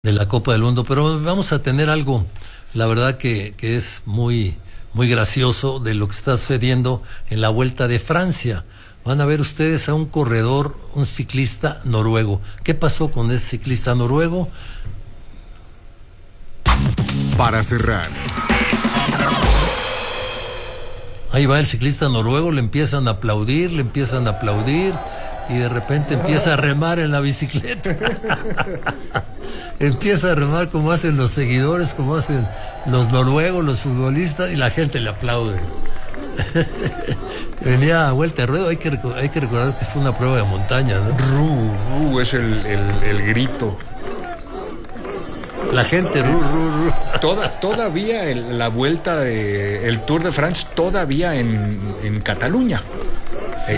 de la Copa del Mundo, pero vamos a tener algo, la verdad que es muy, muy gracioso de lo que está sucediendo en la Vuelta de Francia. Van a ver ustedes a un corredor, un ciclista noruego. ¿Qué pasó con ese ciclista noruego? Para cerrar, ahí va el ciclista noruego, le empiezan a aplaudir, y de repente empieza a remar en la bicicleta. Empieza a remar como hacen los seguidores, como hacen los noruegos, los futbolistas, y la gente le aplaude. Venía a vuelta de ruedo, hay que recordar que fue una prueba de montaña, ¿no? Es el grito. La gente, Todavía la vuelta el Tour de France, todavía en Cataluña. Sí,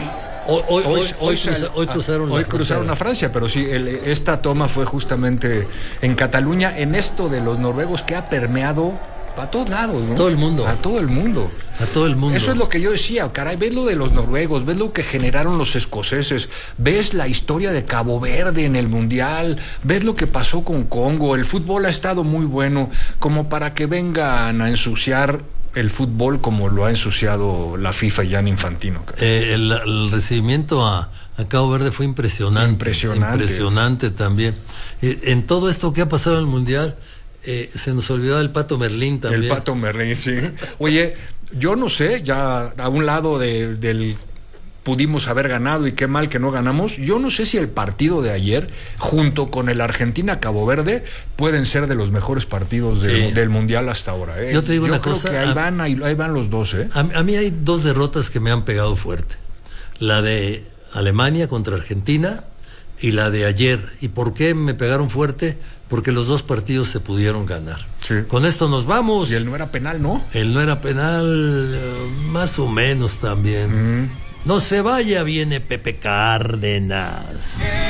hoy cruzaron a Francia, pero sí, esta toma fue justamente en Cataluña, en esto de los noruegos que ha permeado a todos lados, ¿no? Todo el mundo. A todo el mundo. Eso es lo que yo decía, caray, ves lo de los noruegos, ves lo que generaron los escoceses, ves la historia de Cabo Verde en el Mundial, ves lo que pasó con Congo. El fútbol ha estado muy bueno como para que vengan a ensuciar el fútbol como lo ha ensuciado la FIFA y Gianni Infantino. El recibimiento a Cabo Verde fue impresionante también. En todo esto que ha pasado en el Mundial, se nos olvidaba el Pato Merlín también. El Pato Merlín, sí. Oye, yo no sé, ya a un lado del pudimos haber ganado y qué mal que no ganamos. Yo no sé si el partido de ayer, junto con el Argentina-Cabo Verde, pueden ser de los mejores partidos del Mundial hasta ahora. Yo te digo una cosa. Creo que ahí van los dos. A mí hay dos derrotas que me han pegado fuerte. La de Alemania contra Argentina y la de ayer. ¿Y por qué me pegaron fuerte? Porque los dos partidos se pudieron ganar. Sí. Con esto nos vamos. Y él no era penal, ¿no? Él no era penal, más o menos también. No se vaya, viene Pepe Cárdenas.